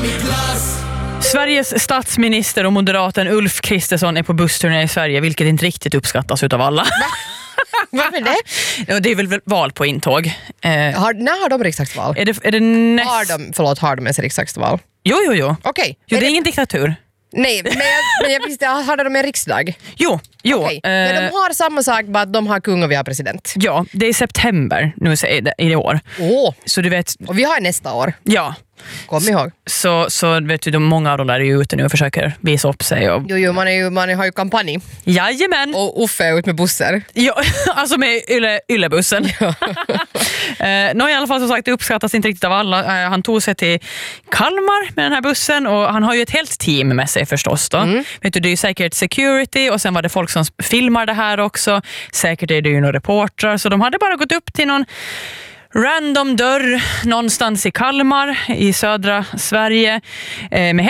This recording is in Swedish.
Sveriges statsminister och moderaten Ulf Kristersson är på bussturné i Sverige, vilket inte riktigt uppskattas utav alla. Varför det? Ja, det är väl val på intåg. När har de riksdagsval? Är det Har de ens riksdagsval? Jo. Okej. Jo, det är ingen diktatur. Nej, men jag visste, hade de en riksdag? Jo. Okej. Men de har samma sak, bara att de har kung och vi har president. Ja, det är september nu i år. Så du vet... Och vi har nästa år. Ja. Kom ihåg. Så vet du, många av dem där är ju ute nu och försöker visa upp sig. Och... Jo, man har ju kampanj. Jajamän. Och Uffe är ut med bussar. Ja, alltså med Yllebussen. Ja. I alla fall som sagt, det uppskattas inte riktigt av alla. Han tog sig till Kalmar med den här bussen och han har ju ett helt team med sig förstås då. Vet du, det är ju säkert security och sen var det folk som filmar det här också. Säkert är det ju några reportrar, så de hade bara gått upp till någon random dörr någonstans i Kalmar i södra Sverige med